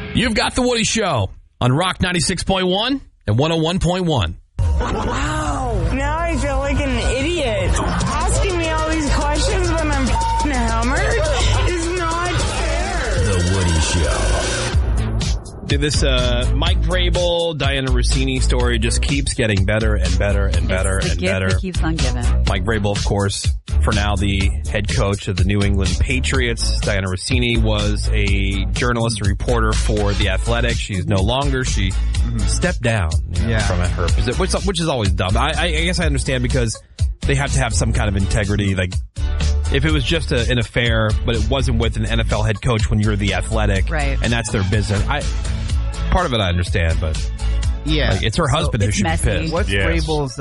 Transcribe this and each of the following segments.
You've got The Woody Show on Rock 96.1 and 101.1. Wow. Now I feel like an idiot. Asking me all these questions when I'm hammered is not fair. The Woody Show. Dude, this Mike Vrabel, Diana Rossini story just keeps getting better and better and better It's the and gift better. that keeps on giving. Mike Vrabel, of course, for now the head coach of the New England Patriots. Diana Rossini was a journalist and reporter for The Athletic. She's no longer. She stepped down from her position, which is always dumb. I guess I understand because they have to have some kind of integrity. Like, if it was just an affair, but it wasn't with an NFL head coach when you're The Athletic, right, and that's their business. Part of it I understand, but like, it's her husband who should be pissed. What's Vrabel's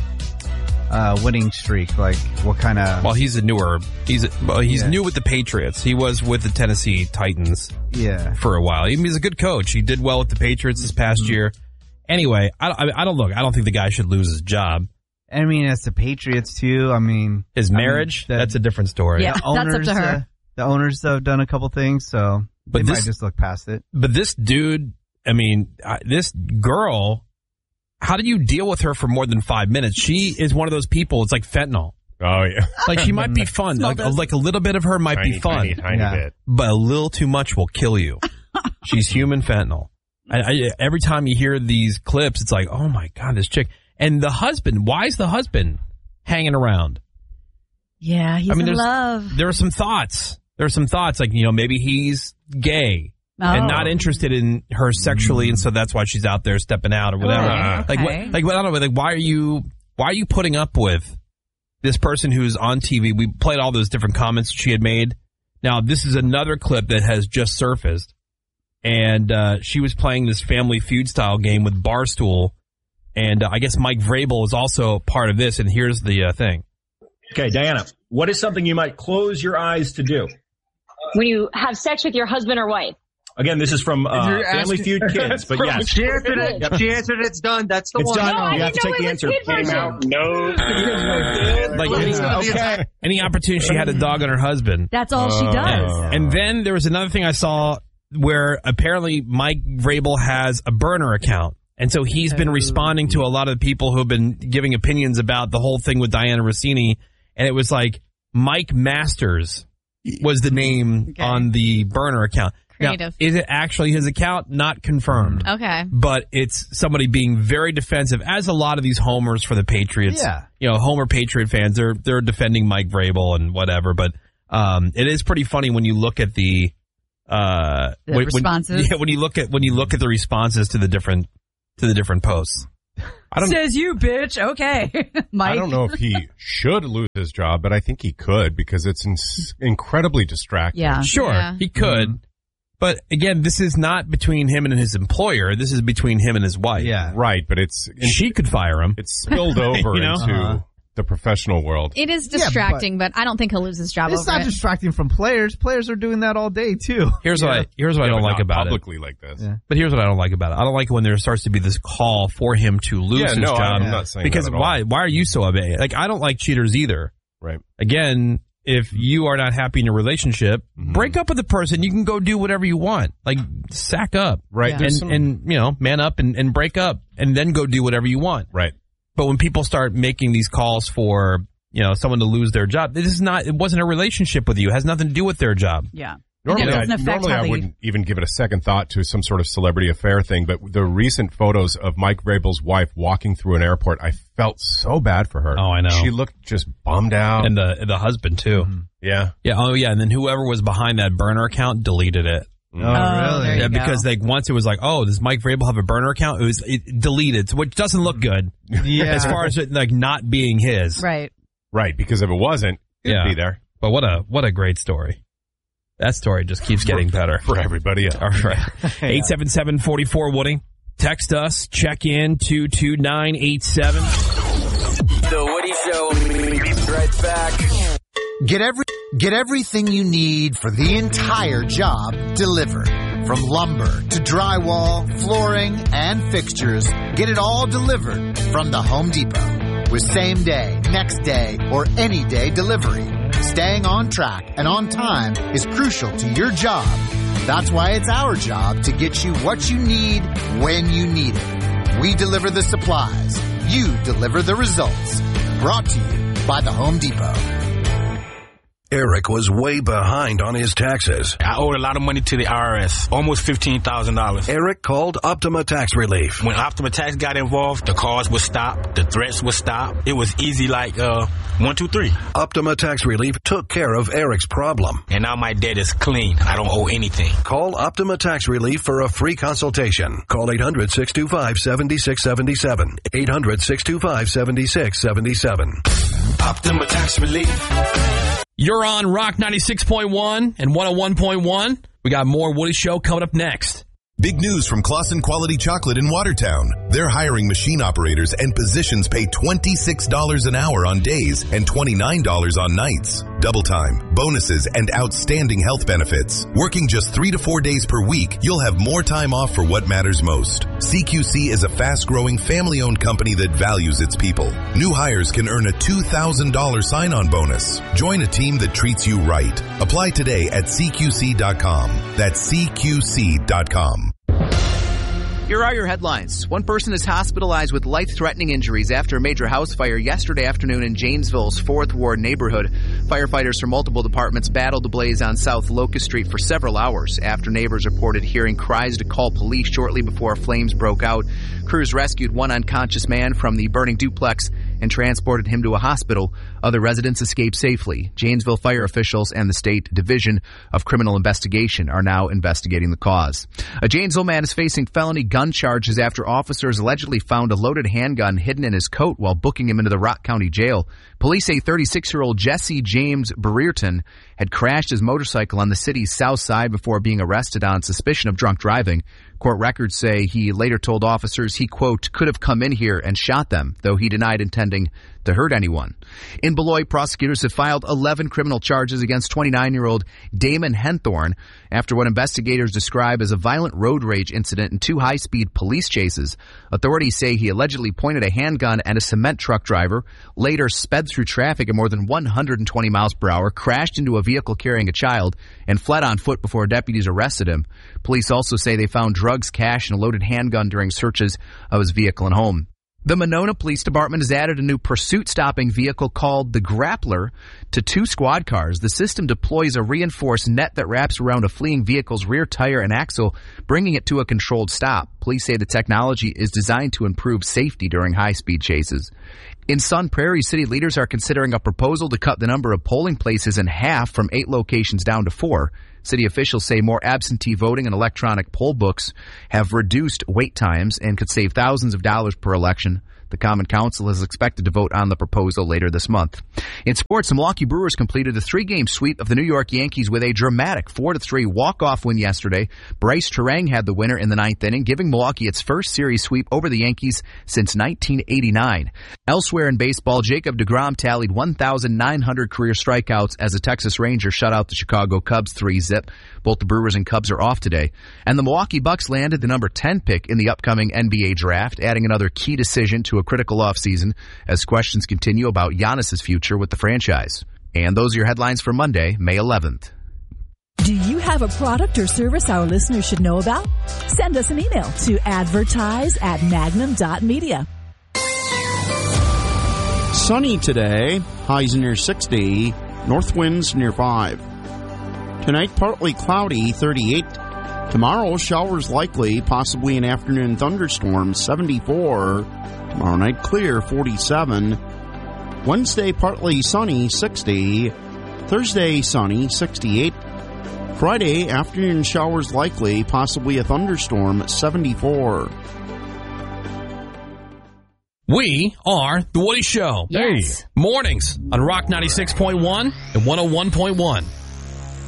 winning streak? Like, what kind of? Well, he's new with the Patriots. He was with the Tennessee Titans for a while. He's a good coach. He did well with the Patriots this past year. Anyway, I don't think the guy should lose his job. I mean, it's the Patriots too. I mean, his marriage, that's a different story. Yeah, that's up to her. The owners have done a couple things, so they might just look past it. But this dude, I mean, this girl, how do you deal with her for more than 5 minutes? She is one of those people, it's like fentanyl. Oh, yeah. Like, she might be fun. Like a little bit of her might be fun. Tiny bit. But a little too much will kill you. She's human fentanyl. Every time you hear these clips, it's like, oh my God, this chick. And the husband, why is the husband hanging around? Yeah, he's in love. There are some thoughts. Like, maybe he's gay. And not interested in her sexually, and so that's why she's out there stepping out or whatever. Okay. I don't know. Like, why are you putting up with this person who's on TV? We played all those different comments she had made. Now, this is another clip that has just surfaced, and she was playing this Family Feud style game with Barstool, and I guess Mike Vrabel is also part of this. And here's the thing. Okay, Diana, what is something you might close your eyes to do? When you have sex with your husband or wife. Again, this is from Family Feud Kids, but yes. She answered it. Yep. She answered it. It's done. That's the it's one. Done. No, you have to take the answer. No. Any opportunity she had a dog on her husband. That's all she does. And then there was another thing I saw where apparently Mike Vrabel has a burner account. And so he's been responding to a lot of the people who have been giving opinions about the whole thing with Diana Rossini. And it was like Mike Masters was the name on the burner account. Creative. Now, is it actually his account? Not confirmed. Okay. But it's somebody being very defensive, as a lot of these homers for the Patriots. Yeah. Homer Patriot fans, they're defending Mike Vrabel and whatever. But it is pretty funny when you look at the responses. When you look at the responses to the different posts. Says you, bitch. Okay. Mike. I don't know if he should lose his job, but I think he could because it's incredibly distracting. Yeah. Sure, he could. Mm-hmm. But again, this is not between him and his employer. This is between him and his wife. Yeah. Right, but she could fire him. It's spilled over into the professional world. It is distracting, but I don't think he'll lose his job over it. It's not distracting from players. Players are doing that all day, too. Here's what I don't like about publicly like this. Yeah. But here's what I don't like about it. I don't like when there starts to be this call for him to lose his job. I'm not saying because that at all. Why are you so obey? Like, I don't like cheaters either. Right. Again, if you are not happy in your relationship, break up with the person. You can go do whatever you want. Like, sack up. Right. Yeah. And man up and break up and then go do whatever you want. Right. But when people start making these calls for, someone to lose their job, it wasn't a relationship with you. It has nothing to do with their job. Yeah. Normally I wouldn't even give it a second thought to some sort of celebrity affair thing, but the recent photos of Mike Vrabel's wife walking through an airport, I felt so bad for her. Oh, I know. She looked just bummed out. And the husband, too. Mm-hmm. Yeah. Yeah. Oh, yeah. And then whoever was behind that burner account deleted it. Oh, really? Yeah, because once it was like, oh, does Mike Vrabel have a burner account? It deleted, which doesn't look good. Yeah. As far as it not being his. Right. Right, because if it wasn't, it'd be there. But what a great story. That story just keeps getting better. For everybody else. All right. 877-44-WOODY. Text us. Check in 22987. The Woody Show. Be right back. Get everything you need for the entire job delivered. From lumber to drywall, flooring, and fixtures, get it all delivered from the Home Depot. With same day, next day, or any day delivery. Staying on track and on time is crucial to your job That's why it's our job to get you what you need when you need it. We deliver the supplies. You deliver the results. Brought to you by the Home Depot. Eric was way behind on his taxes. I owed a lot of money to the IRS, almost $15,000. Eric called Optima Tax Relief. When Optima Tax got involved, the calls would stop, the threats would stop. It was easy like 1, 2, 3. Optima Tax Relief took care of Eric's problem. And now my debt is clean. I don't owe anything. Call Optima Tax Relief for a free consultation. Call 800-625-7677. 800-625-7677. Optima Tax Relief. You're on Rock 96.1 and 101.1. We got more Woody Show coming up next. Big news from Claussen Quality Chocolate in Watertown. They're hiring machine operators and positions pay $26 an hour on days and $29 on nights. Double time, bonuses, and outstanding health benefits. Working just 3 to 4 days per week, you'll have more time off for what matters most. CQC is a fast-growing, family-owned company that values its people. New hires can earn a $2,000 sign-on bonus. Join a team that treats you right. Apply today at CQC.com. That's CQC.com. Here are your headlines. One person is hospitalized with life-threatening injuries after a major house fire yesterday afternoon in Janesville's 4th Ward neighborhood. Firefighters from multiple departments battled the blaze on South Locust Street for several hours after neighbors reported hearing cries to call police shortly before flames broke out. Crews rescued one unconscious man from the burning duplex and transported him to a hospital. Other residents escaped safely. Janesville fire officials and the State Division of Criminal Investigation are now investigating the cause. A Janesville man is facing felony gun charges after officers allegedly found a loaded handgun hidden in his coat while booking him into the Rock County Jail. Police say 36-year-old Jesse James Brereton had crashed his motorcycle on the city's south side before being arrested on suspicion of drunk driving. Court records say he later told officers he, quote, could have come in here and shot them, though he denied intending to hurt anyone. In Beloit, prosecutors have filed 11 criminal charges against 29-year-old Damon Henthorne after what investigators describe as a violent road rage incident and 2 high-speed police chases. Authorities say he allegedly pointed a handgun at a cement truck driver, later sped through traffic at more than 120 miles per hour, crashed into a vehicle carrying a child, and fled on foot before deputies arrested him. Police also say they found drugs, cash, and a loaded handgun during searches of his vehicle and home. The Monona Police Department has added a new pursuit-stopping vehicle called the Grappler to 2 squad cars. The system deploys a reinforced net that wraps around a fleeing vehicle's rear tire and axle, bringing it to a controlled stop. Police say the technology is designed to improve safety during high-speed chases. In Sun Prairie, city leaders are considering a proposal to cut the number of polling places in half from 8 locations down to 4. City officials say more absentee voting and electronic poll books have reduced wait times and could save thousands of dollars per election. The Common Council is expected to vote on the proposal later this month. In sports, the Milwaukee Brewers completed a 3-game sweep of the New York Yankees with a dramatic 4-3 walk-off win yesterday. Bryce Terang had the winner in the 9th inning, giving Milwaukee its first series sweep over the Yankees since 1989. Elsewhere in baseball, Jacob deGrom tallied 1,900 career strikeouts as the Texas Rangers shut out the Chicago Cubs 3-zip. Both the Brewers and Cubs are off today. And the Milwaukee Bucks landed the number 10 pick in the upcoming NBA draft, adding another key decision to a critical offseason as questions continue about Giannis's future with the franchise. And those are your headlines for Monday, May 11th. Do you have a product or service our listeners should know about? Send us an email to advertise@magnum.media. Sunny today, highs near 60, north winds near 5. Tonight, partly cloudy, 38. Tomorrow, showers likely, possibly an afternoon thunderstorm, 74. Tomorrow night, clear, 47. Wednesday, partly sunny, 60. Thursday, sunny, 68. Friday, afternoon showers likely, possibly a thunderstorm, 74. We are The Woody Show. Yes. Hey. Mornings on Rock 96.1 and 101.1.